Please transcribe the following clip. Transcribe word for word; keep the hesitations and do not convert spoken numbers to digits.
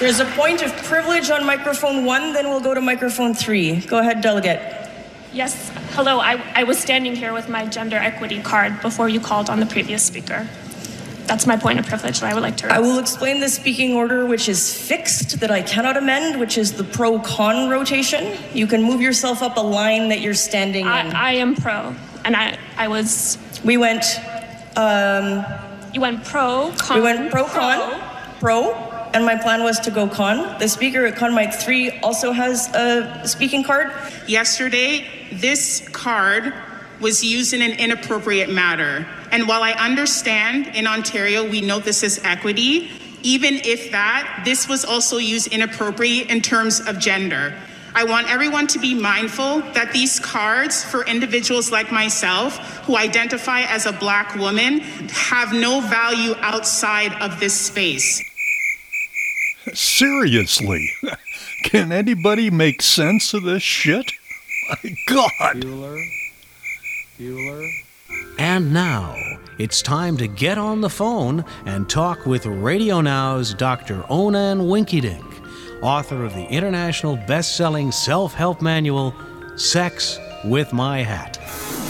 There's a point of privilege on microphone one, then we'll go to microphone three. Go ahead, delegate. Yes, hello. I, I was standing here with my gender equity card before you called on the previous speaker. That's my point of privilege that I would like to raise. I will explain the speaking order, which is fixed, that I cannot amend, which is the pro-con rotation. You can move yourself up a line that you're standing I, in. I am pro, and I, I was... We went... Um, you went pro, con... We went pro-con, pro, and my plan was to go con. The speaker at Con Mic three also has a speaking card. Yesterday, this card was used in an inappropriate manner. And while I understand in Ontario, we know this is equity, even if that, this was also used inappropriately in terms of gender. I want everyone to be mindful that these cards for individuals like myself who identify as a Black woman have no value outside of this space. Seriously, can anybody make sense of this shit? My God. Bueller. Bueller. And now, it's time to get on the phone and talk with Radio Now's Doctor Onan Winkydink, author of the international best-selling self-help manual, Sex with My Hat.